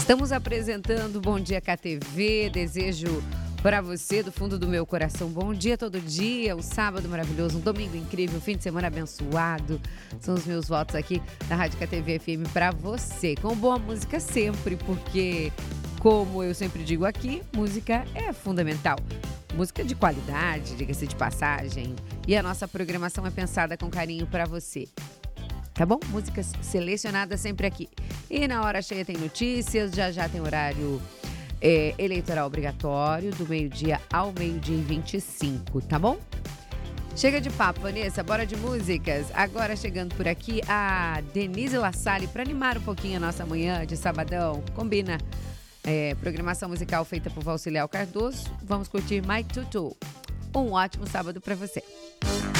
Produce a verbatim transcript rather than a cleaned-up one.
Estamos apresentando Bom Dia K T V. Desejo para você, do fundo do meu coração, bom dia todo dia, um sábado maravilhoso, um domingo incrível, um fim de semana abençoado. São os meus votos aqui da Rádio K T V F M para você, com boa música sempre, porque, como eu sempre digo aqui, música é fundamental. Música de qualidade, diga-se de passagem, e a nossa programação é pensada com carinho para você. Tá bom? Músicas selecionadas sempre aqui. E na hora cheia tem notícias, já já tem horário é, eleitoral obrigatório, do meio-dia ao meio-dia e vinte e cinco, tá bom? Chega de papo, Vanessa, bora de músicas. Agora chegando por aqui a Denise La Salle para animar um pouquinho a nossa manhã de sabadão. Combina. É, programação musical feita por Valcilial Cardoso. Vamos curtir My Tutu. Um ótimo sábado para você.